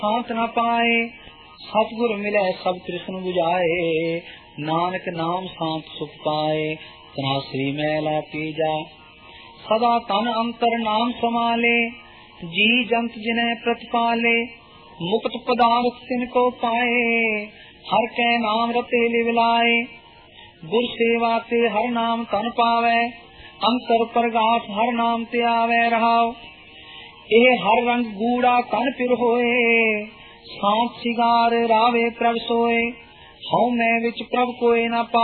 शांत न पाए। सतगुर मिले सब तृष्ण बुझाए, नानक नाम शांत सुख पाए। तनाश्री मैला तीजा सदा तन अंतर नाम समाले, जी जंत जिन्हें प्रतिपाले। मुक्त पदार्थ तिनको पाए, हर कै नाम रते लिवलाए। गुर सेवा ते हर नाम तन पावे, अंतर प्रगाठ हर नाम ते आवे रहाओ। ਇਹ ਹਰ ਰੰਗ ਗੂੜਾ ਤਨ ਪਿਰ ਹੋਏ, ਸਾਂਤ ਸਿਗਾਰ ਰਾਵੇ ਪ੍ਰਭ ਸੋਏ। ਹਉ ਮੈਂ ਵਿੱਚ ਪ੍ਰਭ ਕੋਏ ਨਾ